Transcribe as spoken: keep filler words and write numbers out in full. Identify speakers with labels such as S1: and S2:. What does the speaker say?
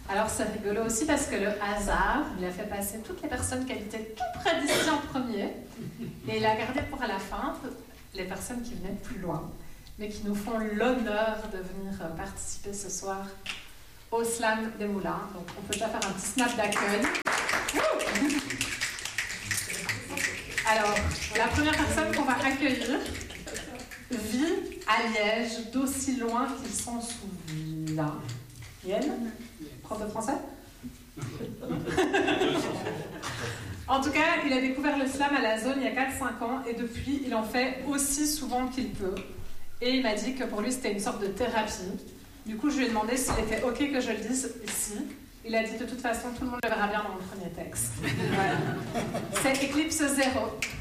S1: Alors c'est rigolo aussi parce que le hasard lui a fait passer toutes les personnes qui habitaient tout près d'ici en premier et il a gardé pour à la fin les personnes qui venaient de plus loin, mais qui nous font l'honneur de venir participer ce soir au Slam des Moulins. Donc on peut déjà faire un petit snap d'accueil. Alors, la première personne qu'on va accueillir vit à Liège, d'aussi loin qu'il s'en souvient. Yann, prof de français? En tout cas, il a découvert le slam à la zone il y a quatre cinq ans et depuis, il en fait aussi souvent qu'il peut. Et il m'a dit que pour lui, c'était une sorte de thérapie. Du coup, je lui ai demandé s'il était OK que je le dise ici. Il a dit de toute façon, tout le monde le verra bien dans mon premier texte. Voilà. C'est Eclipse Zéro.